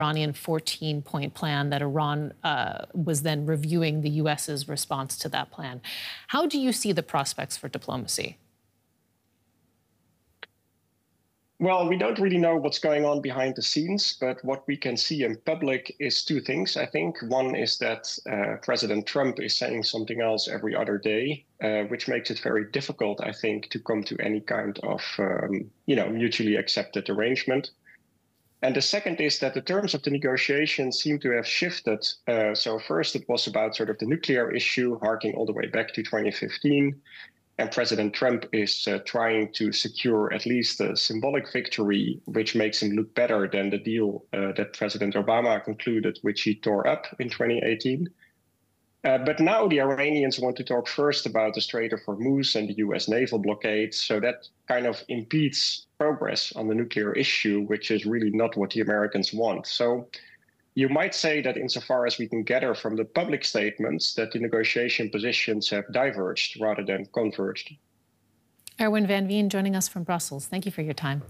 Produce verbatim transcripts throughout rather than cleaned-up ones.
Iranian fourteen-point plan that Iran uh, was then reviewing the U S's response to that plan. How do you see the prospects for diplomacy? Well, we don't really know what's going on behind the scenes, but what we can see in public is two things, I think. One is that uh, President Trump is saying something else every other day, uh, which makes it very difficult, I think, to come to any kind of um, you know, mutually accepted arrangement. And the second is that the terms of the negotiations seem to have shifted. Uh, so first it was about sort of the nuclear issue, harking all the way back to twenty fifteen. And President Trump is uh, trying to secure at least a symbolic victory, which makes him look better than the deal uh, that President Obama concluded, which he tore up in twenty eighteen. Uh, but now the Iranians want to talk first about the Strait of Hormuz and the U S naval blockade. So that kind of impedes progress on the nuclear issue, which is really not what the Americans want. So you might say that insofar as we can gather from the public statements, that the negotiation positions have diverged rather than converged. Erwin van Veen joining us from Brussels. Thank you for your time.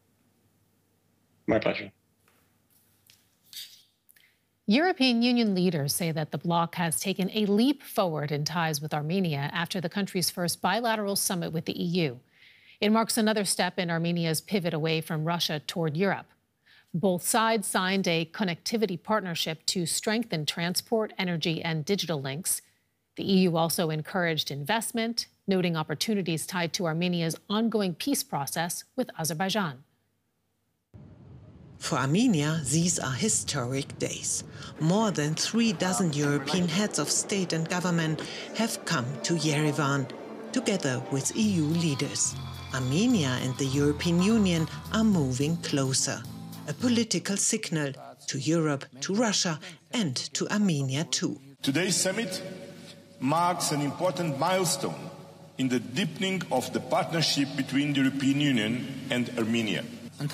My pleasure. European Union leaders say that the bloc has taken a leap forward in ties with Armenia after the country's first bilateral summit with the E U. It marks another step in Armenia's pivot away from Russia toward Europe. Both sides signed a connectivity partnership to strengthen transport, energy, and digital links. The E U also encouraged investment, noting opportunities tied to Armenia's ongoing peace process with Azerbaijan. For Armenia, these are historic days. More than three dozen European heads of state and government have come to Yerevan, together with E U leaders. Armenia and the European Union are moving closer. A political signal to Europe, to Russia, and to Armenia too. Today's summit marks an important milestone in the deepening of the partnership between the European Union and Armenia.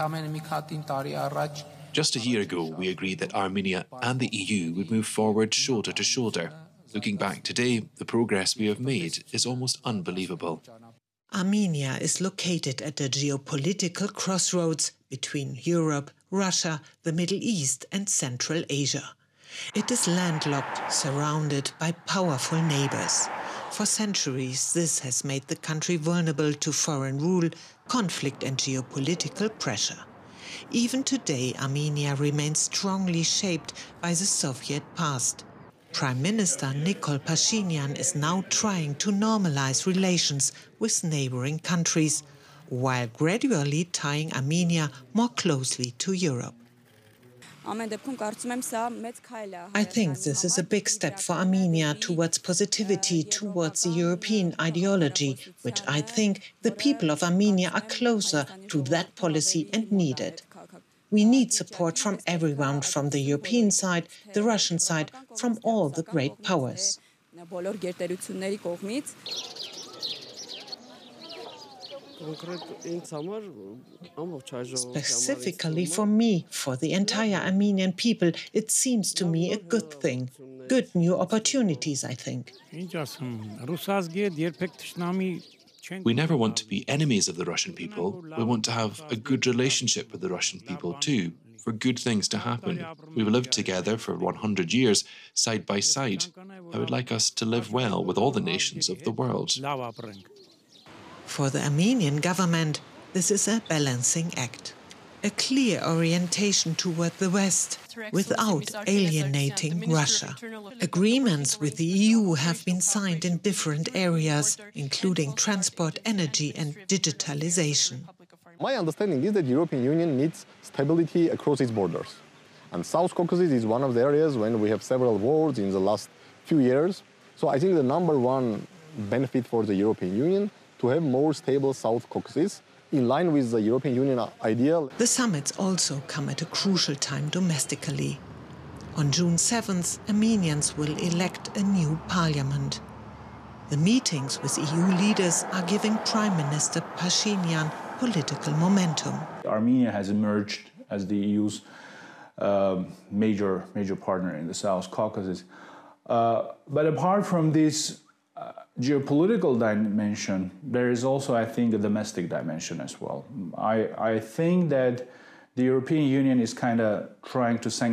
Just a year ago, we agreed that Armenia and the E U would move forward shoulder to shoulder. Looking back today, the progress we have made is almost unbelievable. Armenia is located at a geopolitical crossroads between Europe, Russia, the Middle East, and Central Asia. It is landlocked, surrounded by powerful neighbors. For centuries, this has made the country vulnerable to foreign rule, conflict, and geopolitical pressure. Even today, Armenia remains strongly shaped by the Soviet past. Prime Minister Nikol Pashinyan is now trying to normalize relations with neighboring countries, while gradually tying Armenia more closely to Europe. I think this is a big step for Armenia towards positivity, towards the European ideology, which I think the people of Armenia are closer to that policy and need it. We need support from everyone, from the European side, the Russian side, from all the great powers. Specifically for me, for the entire Armenian people, it seems to me a good thing. Good new opportunities, I think. We never want to be enemies of the Russian people. We want to have a good relationship with the Russian people too, for good things to happen. We've lived together for one hundred years, side by side. I would like us to live well with all the nations of the world. For the Armenian government, this is a balancing act. A clear orientation toward the West, without alienating Russia. Agreements with the E U have been signed in different areas, including transport, energy, and digitalization. My understanding is that the European Union needs stability across its borders. And South Caucasus is one of the areas when we have several wars in the last few years. So I think the number one benefit for the European Union to have more stable South Caucasus, in line with the European Union ideal. The summits also come at a crucial time domestically. On June seventh, Armenians will elect a new parliament. The meetings with E U leaders are giving Prime Minister Pashinyan political momentum. Armenia has emerged as the E U's uh, major, major partner in the South Caucasus. Uh, but apart from this uh, geopolitical dimension, there is also, I think, a domestic dimension as well. I, I think that the European Union is kind of trying to sanction